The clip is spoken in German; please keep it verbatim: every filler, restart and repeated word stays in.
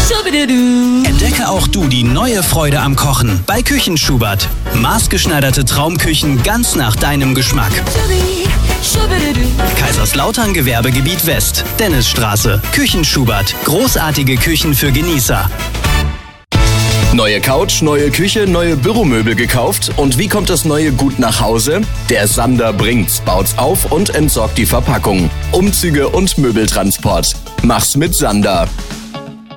Entdecke auch du die neue Freude am Kochen bei Küchenschubert. Maßgeschneiderte Traumküchen ganz nach deinem Geschmack. Kaiserslautern Gewerbegebiet West, Dennisstraße, Küchenschubert. Großartige Küchen für Genießer. Neue Couch, neue Küche, neue Büromöbel gekauft. Und wie kommt das Neue gut nach Hause? Der Sander bringt's, baut's auf und entsorgt die Verpackung. Umzüge und Möbeltransport. Mach's mit Sander.